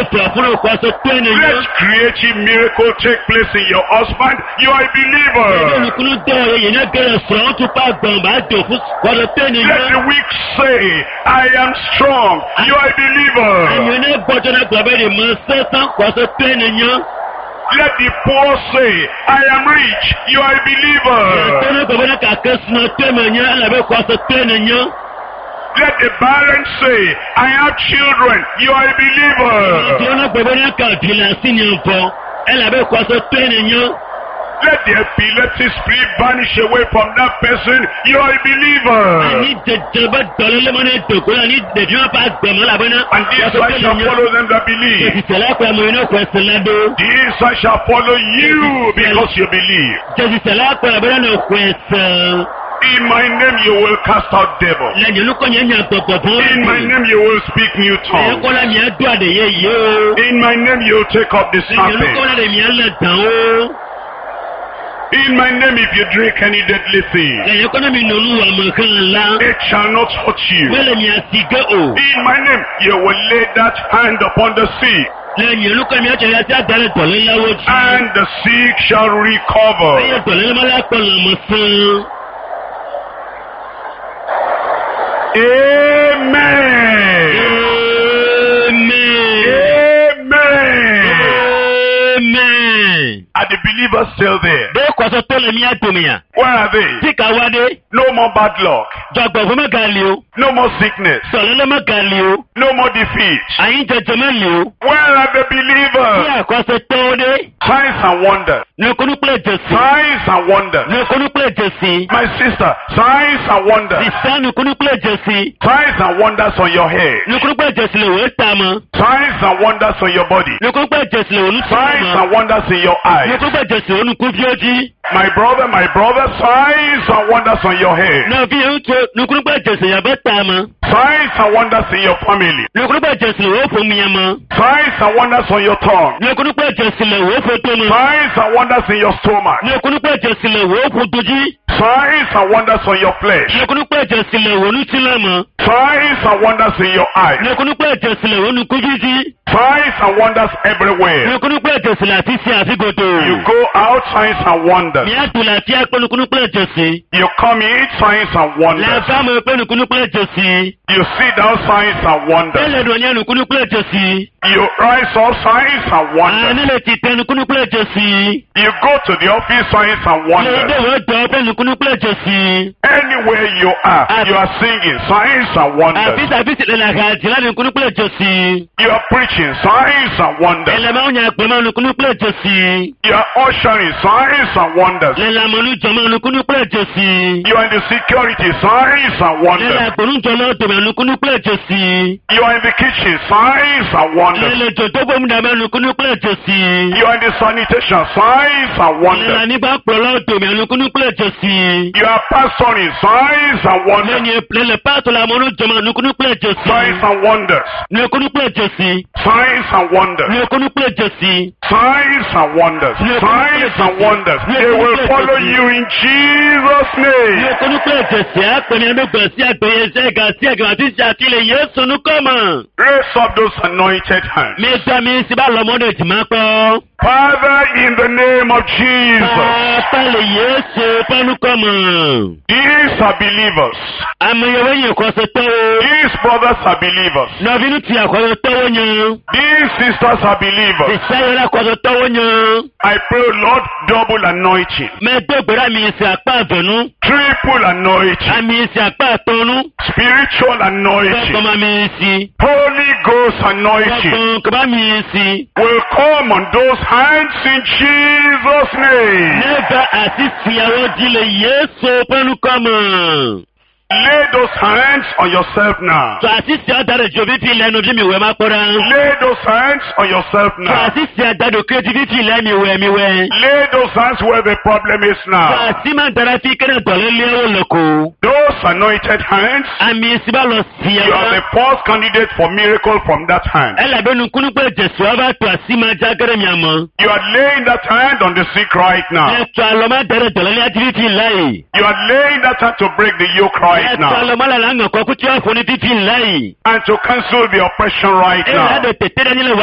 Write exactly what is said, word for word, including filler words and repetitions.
Let creative miracle take place in your husband. You are a believer. Let the weak say, I am strong. You are a believer. Let the poor say, I am rich. You are a believer. Let the barren say, I have children. You are a believer. Let the epilepsy spirit vanish away from that person. You are a believer. And this sign shall follow them that believe. This sign shall follow you because you believe. In my name you will cast out devils. In my name you will speak new tongues. In my name you will take up the serpent. In my name, if you drink any deadly thing, it shall not hurt you. In my name, you will lay that hand upon the sick, and the sick shall recover. Amen. Are the believers still there? Where are they? No more bad luck. No more sickness. No more defeat. Where are the believers? Signs and wonders. Signs and wonders. My sister, signs and wonders. Signs and wonders on your head. Signs and wonders on your body. Signs and wonders in your eyes. My brother, my brother, signs and wonders on your head. Signs and wonders in your family. Signs and wonders on your tongue. Signs and wonders in your stomach. Signs and wonders on your flesh. Signs and wonders in your eyes. Signs and wonders everywhere. You go out, signs and wonders. You come in, signs and wonders. You sit down, signs and wonders. You rise up, signs and wonders. You go to the office, signs and wonders. Anywhere you are, you are singing, signs and wonders. You are preaching, signs and wonders. You are ushering, signs and wonders. You are in the security, signs and wonders. You are in the kitchen, signs and wonders. You are in the sanitation, signs and wonders. You are pastoring, signs and wonders. Signs and wonders. Signs and wonders. Signs and wonders. Signs and wonders. They will follow you in Jesus' name. Raise up those anointed hands. Father, in the name of Jesus, these are believers. These brothers are believers. These sisters are believers. I pray, Lord, double anointing, triple anointing, spiritual anointing, Holy Ghost anointing will come on those hands in Jesus' name. Lay those hands on yourself now. Lay those hands on yourself now. Lay those hands where the problem is now. Those anointed hands, you are the first candidate for miracle from that hand. You are laying that hand on the sick right now. You are laying that hand to break the yoke right now, and to cancel the oppression right now.